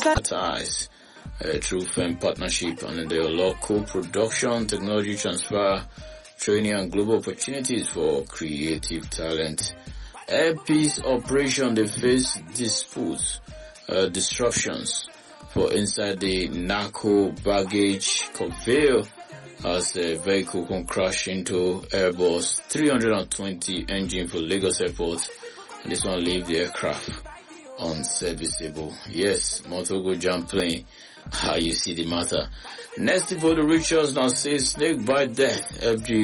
ties through firm partnership and the local production, technology transfer, training and global opportunities for creative talent. Air Peace operation, they face disputes, disruptions for inside the narco baggage conveyor as a vehicle can crash into Airbus 320 engine for Lagos Airport, and this one leave the aircraft unserviceable. Yes, motor go jam plane. How you see the matter? Next for the rituals now says snake bite death. FG